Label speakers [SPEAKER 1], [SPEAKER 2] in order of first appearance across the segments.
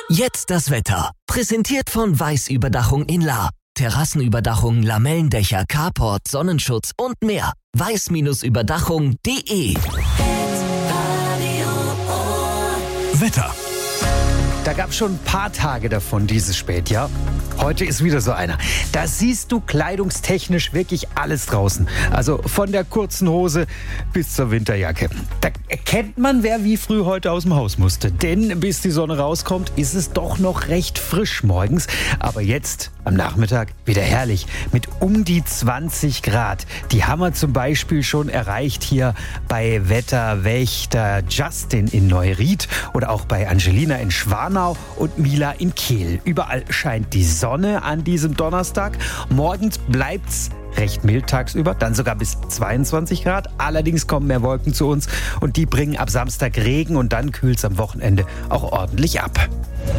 [SPEAKER 1] Jetzt das Wetter. Präsentiert von Weiß-Überdachung in Lahr. Terrassenüberdachung, Lamellendächer, Carport, Sonnenschutz und mehr. weiß-überdachung.de.
[SPEAKER 2] Wetter.
[SPEAKER 3] Da gab es schon ein paar Tage davon dieses Spätjahr. Heute ist wieder so einer. Da siehst du kleidungstechnisch wirklich alles draußen. Also von der kurzen Hose bis zur Winterjacke. Da erkennt man, wer wie früh heute aus dem Haus musste. Denn bis die Sonne rauskommt, ist es doch noch recht frisch morgens. Aber jetzt am Nachmittag wieder herrlich mit um die 20 Grad. Die haben wir zum Beispiel schon erreicht hier bei Wetterwächter Justin in Neuried oder auch bei Angelina in Schwanau und Mila in Kehl. Überall scheint die Sonne an diesem Donnerstag. Morgens bleibt's recht mild tagsüber, dann sogar bis 22 Grad. Allerdings kommen mehr Wolken zu uns und die bringen ab Samstag Regen und dann kühlt's am Wochenende auch ordentlich ab.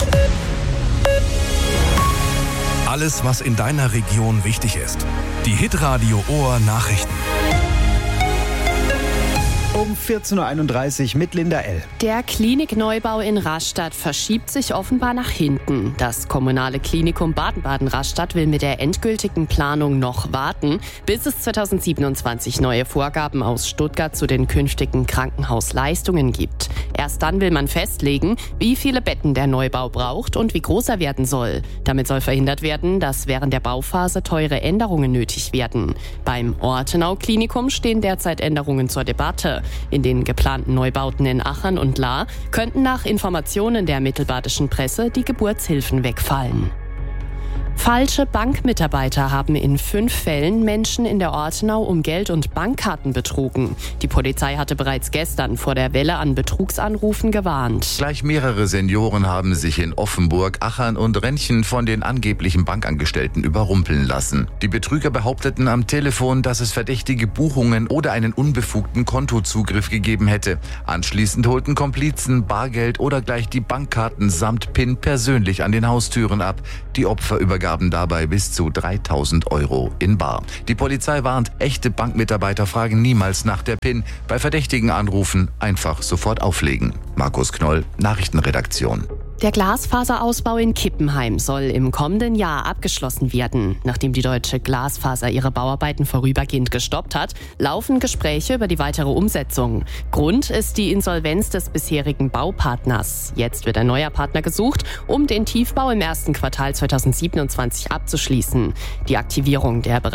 [SPEAKER 2] Alles, was in deiner Region wichtig ist. Die Hitradio Ohr Nachrichten.
[SPEAKER 3] Um 14.31 Uhr mit Linda L.
[SPEAKER 4] Der Klinikneubau in Rastatt verschiebt sich offenbar nach hinten. Das kommunale Klinikum Baden-Baden-Rastatt will mit der endgültigen Planung noch warten, bis es 2027 neue Vorgaben aus Stuttgart zu den künftigen Krankenhausleistungen gibt. Erst dann will man festlegen, wie viele Betten der Neubau braucht und wie groß er werden soll. Damit soll verhindert werden, dass während der Bauphase teure Änderungen nötig werden. Beim Ortenau-Klinikum stehen derzeit Änderungen zur Debatte. In den geplanten Neubauten in Achern und Lahr könnten nach Informationen der mittelbadischen Presse die Geburtshilfen wegfallen. Falsche Bankmitarbeiter haben in 5 Fällen Menschen in der Ortenau um Geld und Bankkarten betrogen. Die Polizei hatte bereits gestern vor der Welle an Betrugsanrufen gewarnt.
[SPEAKER 5] Gleich mehrere Senioren haben sich in Offenburg, Achern und Rentchen von den angeblichen Bankangestellten überrumpeln lassen. Die Betrüger behaupteten am Telefon, dass es verdächtige Buchungen oder einen unbefugten Kontozugriff gegeben hätte. Anschließend holten Komplizen Bargeld oder gleich die Bankkarten samt PIN persönlich an den Haustüren ab. Die Opfer übergaben dabei bis zu 3.000 € in bar. Die Polizei warnt, echte Bankmitarbeiter fragen niemals nach der PIN. Bei verdächtigen Anrufen einfach sofort auflegen. Markus Knoll, Nachrichtenredaktion.
[SPEAKER 4] Der Glasfaserausbau in Kippenheim soll im kommenden Jahr abgeschlossen werden. Nachdem die Deutsche Glasfaser ihre Bauarbeiten vorübergehend gestoppt hat, laufen Gespräche über die weitere Umsetzung. Grund ist die Insolvenz des bisherigen Baupartners. Jetzt wird ein neuer Partner gesucht, um den Tiefbau im ersten Quartal 2027 abzuschließen. Die Aktivierung der